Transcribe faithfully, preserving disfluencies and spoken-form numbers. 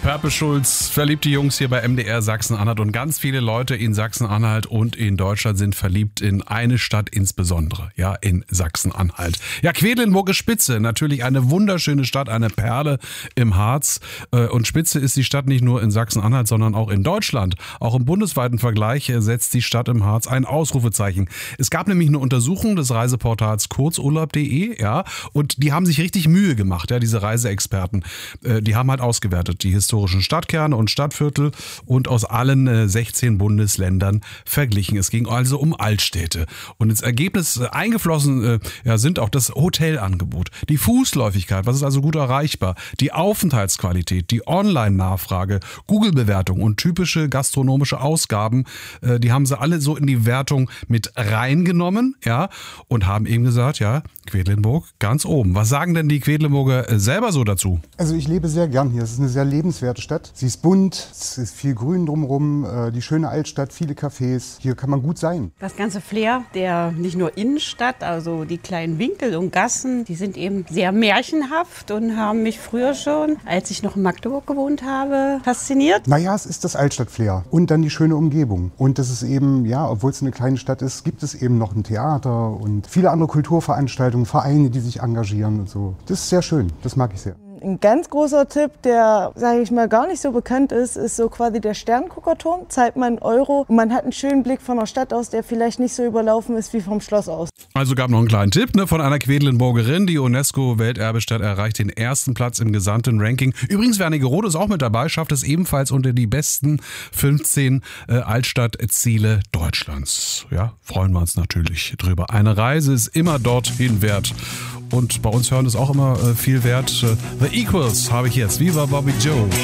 Perpe Schulz, verliebte Jungs hier bei M D R Sachsen-Anhalt, und ganz viele Leute in Sachsen-Anhalt und in Deutschland sind verliebt in eine Stadt insbesondere, ja, in Sachsen-Anhalt. Ja, Quedlinburg ist Spitze, natürlich eine wunderschöne Stadt, eine Perle im Harz, und Spitze ist die Stadt nicht nur in Sachsen-Anhalt, sondern auch in Deutschland. Auch im bundesweiten Vergleich setzt die Stadt im Harz ein Ausrufezeichen. Es gab nämlich eine Untersuchung des Reiseportals kurzurlaub punkt de, ja, und die haben sich richtig Mühe gemacht, ja, diese Reiseexperten. Die haben halt ausgewertet, die historischen Stadtkerne und Stadtviertel, und aus allen äh, sechzehn Bundesländern verglichen. Es ging also um Altstädte. Und ins Ergebnis äh, eingeflossen äh, ja, sind auch das Hotelangebot, die Fußläufigkeit, was ist also gut erreichbar, die Aufenthaltsqualität, die Online-Nachfrage, Google-Bewertung und typische gastronomische Ausgaben. Äh, die haben sie alle so in die Wertung mit reingenommen, ja, und haben eben gesagt, ja, Quedlinburg ganz oben. Was sagen denn die Quedlinburger äh, selber so dazu? Also ich lebe sehr gern hier. Es ist eine sehr lebenswerte Stadt. Sie ist bunt, es ist viel Grün drumherum, äh, die schöne Altstadt, viele Cafés. Hier kann man gut sein. Das ganze Flair der nicht nur Innenstadt, also die kleinen Winkel und Gassen, die sind eben sehr märchenhaft und haben mich früher schon, als ich noch in Magdeburg gewohnt habe, fasziniert. Naja, es ist das Altstadt-Flair und dann die schöne Umgebung. Und das ist eben, ja, obwohl es eine kleine Stadt ist, gibt es eben noch ein Theater und viele andere Kulturveranstaltungen, Vereine, die sich engagieren und so. Das ist sehr schön, das mag ich sehr. Ein ganz großer Tipp, der, sage ich mal, gar nicht so bekannt ist, ist so quasi der Sternguckerturm. Zahlt man einen Euro und man hat einen schönen Blick von der Stadt aus, der vielleicht nicht so überlaufen ist wie vom Schloss aus. Also gab noch einen kleinen Tipp, ne, von einer Quedlinburgerin. Die UNESCO-Welterbestadt erreicht den ersten Platz im gesamten Ranking. Übrigens, Wernigerode ist auch mit dabei, schafft es ebenfalls unter die besten fünfzehn äh, Altstadtziele Deutschlands. Ja, freuen wir uns natürlich drüber. Eine Reise ist immer dorthin wert. Und bei uns hören ist auch immer äh, viel wert. The Equals habe ich jetzt. Viva Bobby Joe.